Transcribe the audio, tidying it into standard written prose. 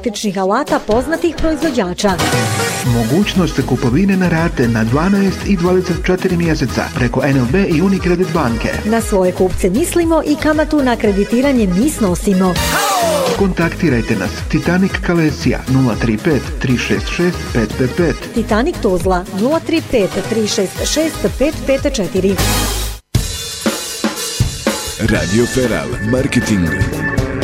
električnih alata poznatih proizvođača. Mogućnost kupovine na rate na 12 i 24 mjeseca preko NLB i Unicredit banke. Na svoje kupce mislimo i kamatu na kreditiranje mi snosimo. Kontaktirajte nas Titanic Kalesija 035 366 555. Titanic Tuzla 035 366 554. Radio Feral Marketing.